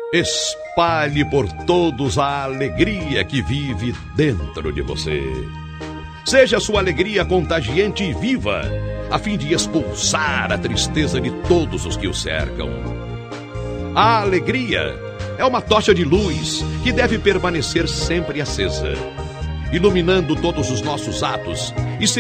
Espalhe por todos a alegria que vive dentro de você. Seja sua alegria contagiante e viva, a fim de expulsar a tristeza de todos os que o cercam. A alegria é uma tocha de luz que deve permanecer sempre acesa, iluminando todos os nossos atos e